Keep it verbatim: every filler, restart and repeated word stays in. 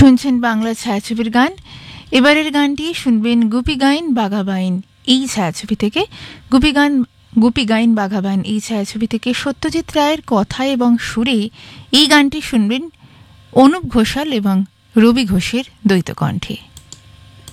শুনছেন বাংলা ছায়াছবির গান। এবারের গানটি শুনবেন গুপি গাইন বাঘাবাইন এই ছায়াছবি থেকে। গুপি গান গুপি গাইন বাঘাবাইন এই ছায়াছবি থেকে সত্যজিৎ রায়ের কথায় এবং সুরে এই গানটি শুনবেন অনুপ ঘোষাল এবং রবি ঘোষের দ্বৈত কণ্ঠে।